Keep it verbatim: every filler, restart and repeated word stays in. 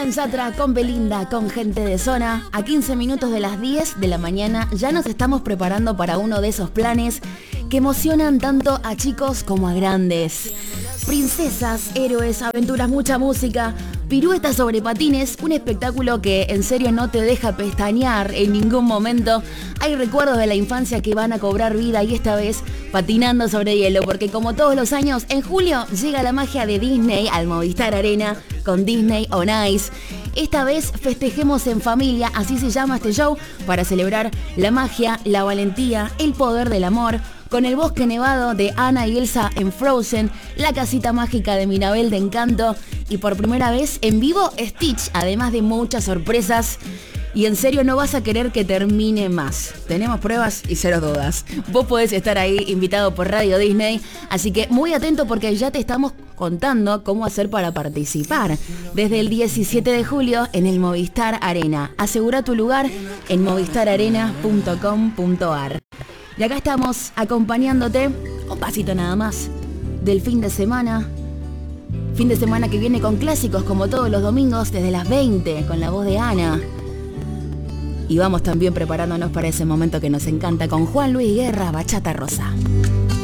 En Satra, con Belinda, con gente de zona, a quince minutos de las diez de la mañana ya nos estamos preparando para uno de esos planes que emocionan tanto a chicos como a grandes. Princesas, héroes, aventuras, mucha música, piruetas sobre patines, un espectáculo que en serio no te deja pestañear en ningún momento. Hay recuerdos de la infancia que van a cobrar vida y esta vez patinando sobre hielo, porque como todos los años, en julio llega la magia de Disney al Movistar Arena con Disney on Ice. Esta vez festejemos en familia, así se llama este show, para celebrar la magia, la valentía, el poder del amor, con el bosque nevado de Anna y Elsa en Frozen, la casita mágica de Mirabel de Encanto y por primera vez en vivo Stitch, además de muchas sorpresas. Y en serio no vas a querer que termine más. Tenemos pruebas y cero dudas. Vos podés estar ahí invitado por Radio Disney, así que muy atento porque ya te estamos contando cómo hacer para participar. Desde el diecisiete de julio en el Movistar Arena. Asegura tu lugar en movistar arena punto com punto ar. Y acá estamos acompañándote, un pasito nada más, del fin de semana. Fin de semana que viene con clásicos como todos los domingos desde las veinte con la voz de Ana. Y vamos también preparándonos para ese momento que nos encanta con Juan Luis Guerra, Bachata Rosa.